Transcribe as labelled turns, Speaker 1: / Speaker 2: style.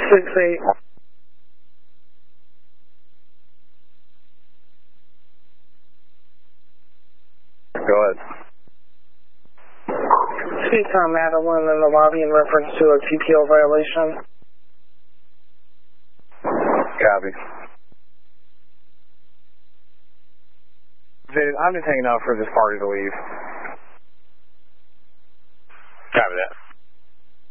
Speaker 1: 6-8.
Speaker 2: Go ahead.
Speaker 1: Speak on Madeline in the lobby in reference to a TPO violation.
Speaker 2: Copy. I'm just hanging out for this party to leave.
Speaker 3: Copy that.